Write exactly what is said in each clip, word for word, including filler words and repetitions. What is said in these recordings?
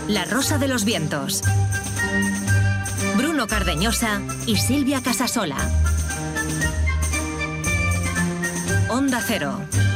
La Rosa de los Vientos. Bruno Cardeñosa y Silvia Casasola. Onda Cero.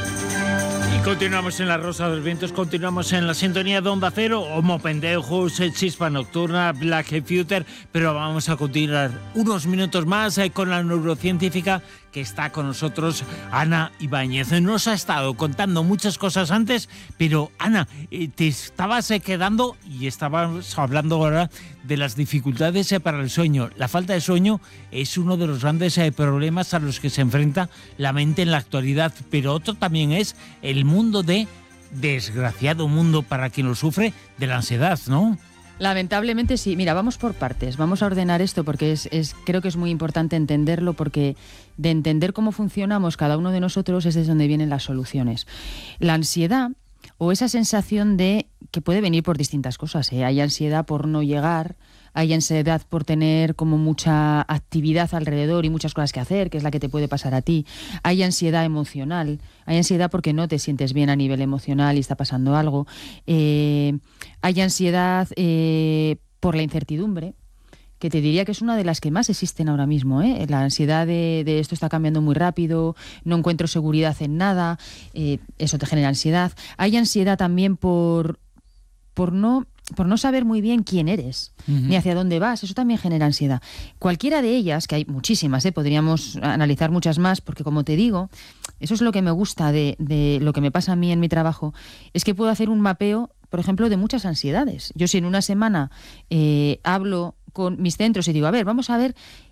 Y continuamos en La Rosa de los Vientos, continuamos en la sintonía de Onda Cero, Homo Pendejos, Chispa Nocturna, Black Future, pero vamos a continuar unos minutos más eh, con la neurocientífica que está con nosotros, Ana Ibáñez. Nos ha estado contando muchas cosas antes, pero Ana, eh, te estabas eh, quedando y estabas hablando ahora de las dificultades eh, para el sueño. La falta de sueño es uno de los grandes eh, problemas a los que se enfrenta la mente en la actualidad, pero otro también es el mundo de, desgraciado mundo para quien lo sufre, de la ansiedad, ¿no? Lamentablemente sí. Mira, vamos por partes. Vamos a ordenar esto porque es, es, creo que es muy importante entenderlo, porque de entender cómo funcionamos cada uno de nosotros es desde donde vienen las soluciones. La ansiedad, o esa sensación de que puede venir por distintas cosas, ¿eh? Hay ansiedad por no llegar, hay ansiedad por tener como mucha actividad alrededor y muchas cosas que hacer, que es la que te puede pasar a ti. Hay ansiedad emocional, hay ansiedad porque no te sientes bien a nivel emocional y está pasando algo. Eh, hay ansiedad eh, por la incertidumbre, que te diría que es una de las que más existen ahora mismo, ¿eh? La ansiedad de, de esto está cambiando muy rápido, no encuentro seguridad en nada, eh, eso te genera ansiedad. Hay ansiedad también por, por no... por no saber muy bien quién eres, uh-huh. ni hacia dónde vas, eso también genera ansiedad. Cualquiera de ellas, que hay muchísimas, ¿eh? Podríamos analizar muchas más, porque como te digo, eso es lo que me gusta de, de lo que me pasa a mí en mi trabajo, es que puedo hacer un mapeo, por ejemplo, de muchas ansiedades. Yo si en una semana eh, hablo con mis centros y digo, a ver, vamos a ver,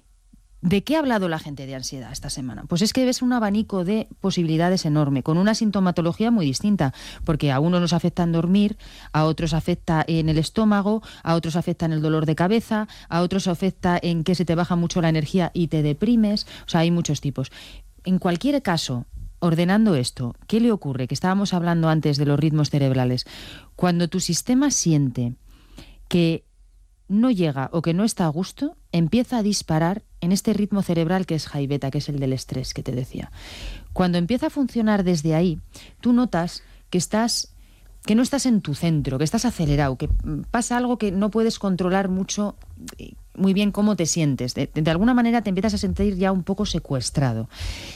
¿de qué ha hablado la gente de ansiedad esta semana? Pues es que ves un abanico de posibilidades enorme, con una sintomatología muy distinta, porque a unos nos afecta en dormir, a otros afecta en el estómago, a otros afecta en el dolor de cabeza, a otros afecta en que se te baja mucho la energía y te deprimes, o sea, hay muchos tipos. En cualquier caso, ordenando esto, ¿qué le ocurre? Que estábamos hablando antes de los ritmos cerebrales. Cuando tu sistema siente que no llega o que no está a gusto, empieza a disparar en este ritmo cerebral que es high beta, que es el del estrés que te decía. Cuando empieza a funcionar desde ahí, tú notas que estás, que no estás en tu centro, que estás acelerado, que pasa algo que no puedes controlar mucho, muy bien cómo te sientes. De, de alguna manera te empiezas a sentir ya un poco secuestrado.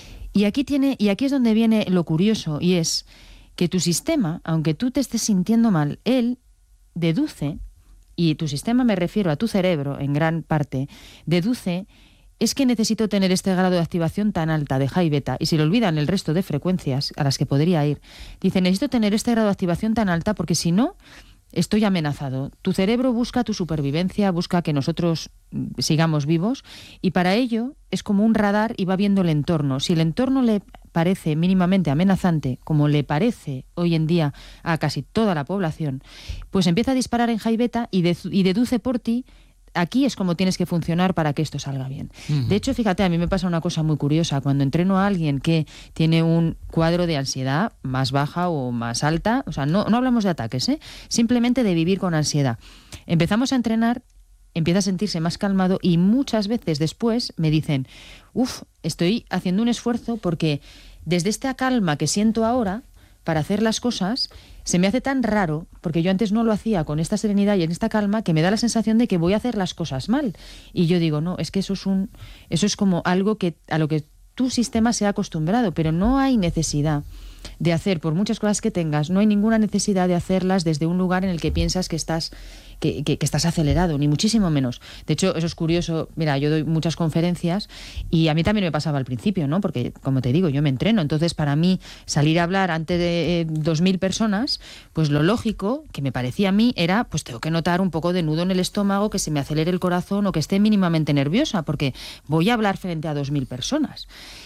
Y aquí tiene, y aquí es donde viene lo curioso, y es que tu sistema, aunque tú te estés sintiendo mal, él deduce, y tu sistema me refiero a tu cerebro en gran parte, deduce es que necesito tener este grado de activación tan alta de high beta, y se le olvidan el resto de frecuencias a las que podría ir. Dice, necesito tener este grado de activación tan alta porque si no, estoy amenazado. Tu cerebro busca tu supervivencia, busca que nosotros sigamos vivos, y para ello es como un radar y va viendo el entorno. Si el entorno le parece mínimamente amenazante, como le parece hoy en día a casi toda la población, pues empieza a disparar en high beta y, de, y deduce por ti. Aquí es como tienes que funcionar para que esto salga bien. Uh-huh. De hecho, fíjate, a mí me pasa una cosa muy curiosa. Cuando entreno a alguien que tiene un cuadro de ansiedad más baja o más alta, o sea, no, no hablamos de ataques, ¿eh? Simplemente de vivir con ansiedad. Empezamos a entrenar, empieza a sentirse más calmado y muchas veces después me dicen, uff, estoy haciendo un esfuerzo porque desde esta calma que siento ahora para hacer las cosas, se me hace tan raro, porque yo antes no lo hacía con esta serenidad y en esta calma, que me da la sensación de que voy a hacer las cosas mal. Y yo digo, no, es que eso es un, eso es como algo que a lo que tu sistema se ha acostumbrado, pero no hay necesidad de hacer, por muchas cosas que tengas, no hay ninguna necesidad de hacerlas desde un lugar en el que piensas que estás que, que, que estás acelerado, ni muchísimo menos. De hecho, eso es curioso. Mira, yo doy muchas conferencias y a mí también me pasaba al principio, ¿no? Porque, como te digo, yo me entreno. Entonces, para mí, salir a hablar ante de eh, dos mil personas, pues lo lógico, que me parecía a mí, era, pues tengo que notar un poco de nudo en el estómago, que se me acelere el corazón o que esté mínimamente nerviosa, porque voy a hablar frente a dos mil personas.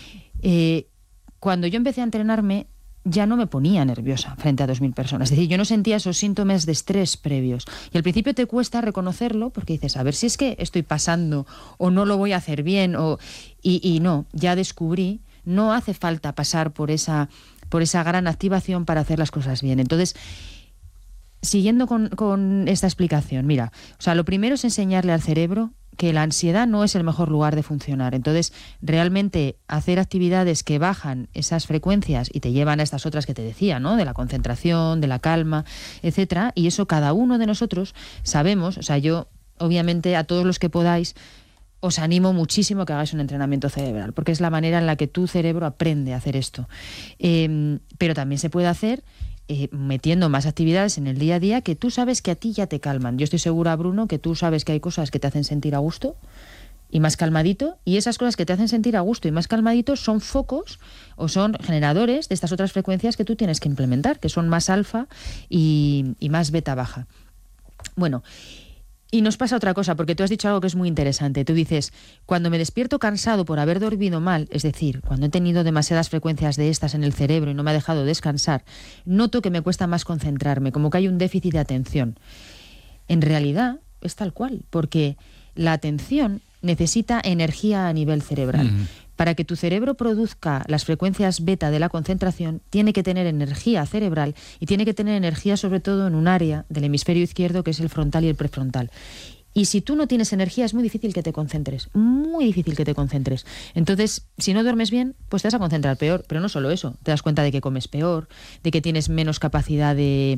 Eh, cuando yo empecé a entrenarme, ya no me ponía nerviosa frente a dos mil personas. Es decir, yo no sentía esos síntomas de estrés previos. Y al principio te cuesta reconocerlo porque dices, a ver si es que estoy pasando o no lo voy a hacer bien. O... Y, y no, ya descubrí, no hace falta pasar por esa, por esa gran activación para hacer las cosas bien. Entonces, siguiendo con, con esta explicación, mira, o sea, lo primero es enseñarle al cerebro que la ansiedad no es el mejor lugar de funcionar. Entonces, realmente hacer actividades que bajan esas frecuencias y te llevan a estas otras que te decía, ¿no? De la concentración, de la calma, etcétera. Y eso cada uno de nosotros sabemos, o sea, yo obviamente a todos los que podáis os animo muchísimo que hagáis un entrenamiento cerebral, porque es la manera en la que tu cerebro aprende a hacer esto. Eh, pero también se puede hacer Eh, metiendo más actividades en el día a día que tú sabes que a ti ya te calman. Yo estoy segura, Bruno, que tú sabes que hay cosas que te hacen sentir a gusto y más calmadito, y esas cosas que te hacen sentir a gusto y más calmadito son focos o son generadores de estas otras frecuencias que tú tienes que implementar, que son más alfa y, y más beta baja. Bueno, y nos pasa otra cosa, porque tú has dicho algo que es muy interesante. Tú dices, cuando me despierto cansado por haber dormido mal, es decir, cuando he tenido demasiadas frecuencias de estas en el cerebro y no me ha dejado descansar, noto que me cuesta más concentrarme, como que hay un déficit de atención. En realidad es tal cual, porque la atención necesita energía a nivel cerebral. Mm. Para que tu cerebro produzca las frecuencias beta de la concentración, tiene que tener energía cerebral y tiene que tener energía sobre todo en un área del hemisferio izquierdo que es el frontal y el prefrontal. Y si tú no tienes energía es muy difícil que te concentres, muy difícil que te concentres. Entonces, si no duermes bien, pues te vas a concentrar peor. Pero no solo eso, te das cuenta de que comes peor, de que tienes menos capacidad de,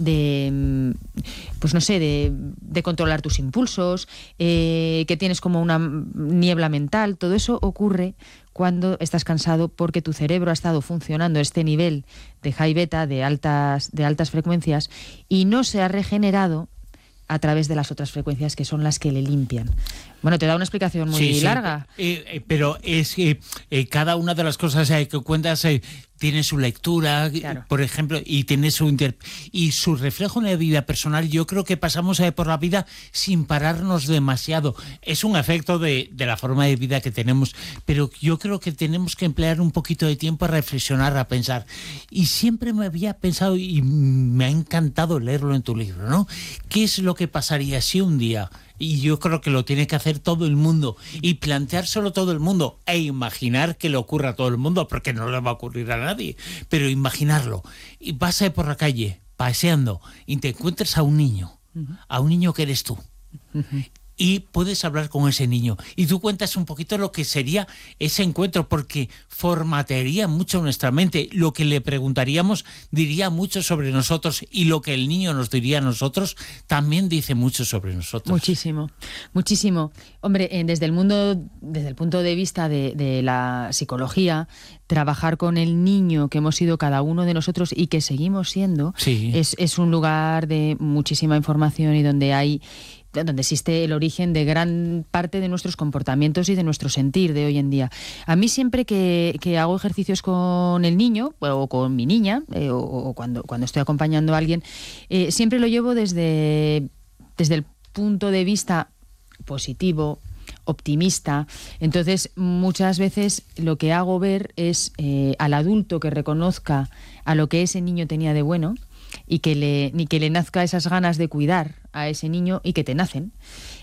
de pues no sé, de, de controlar tus impulsos, eh, que tienes como una niebla mental. Todo eso ocurre cuando estás cansado porque tu cerebro ha estado funcionando a este nivel de high beta, de altas, de altas frecuencias, y no se ha regenerado a través de las otras frecuencias que son las que le limpian. Bueno, te da una explicación muy sí, sí. larga. Eh, eh, pero es que eh, cada una de las cosas eh, que cuentas eh, tiene su lectura, claro. Por ejemplo, y tiene su inter y su reflejo en la vida personal. Yo creo que pasamos eh, por la vida sin pararnos demasiado. Es un efecto de, de la forma de vida que tenemos, pero yo creo que tenemos que emplear un poquito de tiempo a reflexionar, a pensar. Y siempre me había pensado, y me ha encantado leerlo en tu libro, ¿no? ¿Qué es lo que pasaría si un día, y yo creo que lo tiene que hacer todo el mundo, y planteárselo todo el mundo, e imaginar que le ocurra a todo el mundo, porque no le va a ocurrir a nadie, pero imaginarlo, y vas por la calle, paseando, y te encuentras a un niño, uh-huh. a un niño que eres tú, uh-huh. y puedes hablar con ese niño, y tú cuentas un poquito lo que sería ese encuentro, porque formatearía mucho nuestra mente. Lo que le preguntaríamos diría mucho sobre nosotros, y lo que el niño nos diría a nosotros también dice mucho sobre nosotros. Muchísimo, muchísimo. Hombre, eh, desde el mundo, desde el punto de vista de, de la psicología, trabajar con el niño que hemos sido cada uno de nosotros y que seguimos siendo, sí. es, es un lugar de muchísima información y donde hay donde existe el origen de gran parte de nuestros comportamientos y de nuestro sentir de hoy en día. A mí siempre que, que hago ejercicios con el niño o con mi niña eh, o, o cuando, cuando estoy acompañando a alguien, eh, siempre lo llevo desde, desde el punto de vista positivo, optimista. Entonces, muchas veces lo que hago ver es eh, al adulto que reconozca a lo que ese niño tenía de bueno y que le, ni que le nazca esas ganas de cuidar a ese niño y que te nacen.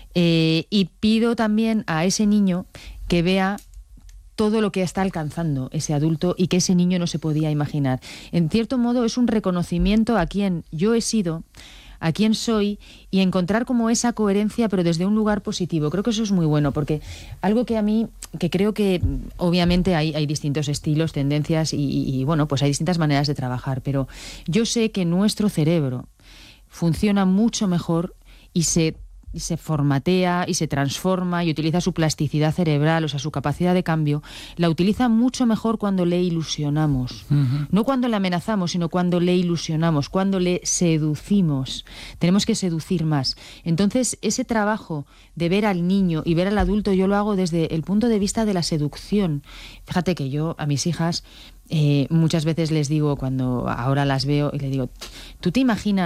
Eh, y pido también a ese niño que vea todo lo que está alcanzando ese adulto y que ese niño no se podía imaginar. En cierto modo es un reconocimiento a quien yo he sido, a quién soy, y encontrar como esa coherencia pero desde un lugar positivo. Creo que eso es muy bueno, porque algo que a mí, que creo que obviamente hay, hay distintos estilos, tendencias y, y, y bueno, pues hay distintas maneras de trabajar, pero yo sé que nuestro cerebro funciona mucho mejor y se y se formatea y se transforma y utiliza su plasticidad cerebral, o sea, su capacidad de cambio, la utiliza mucho mejor cuando le ilusionamos. Uh-huh. No cuando le amenazamos, sino cuando le ilusionamos, cuando le seducimos. Tenemos que seducir más. Entonces, ese trabajo de ver al niño y ver al adulto, yo lo hago desde el punto de vista de la seducción. Fíjate que yo a mis hijas Eh, muchas veces les digo, cuando ahora las veo, y les digo, ¿tú te imaginas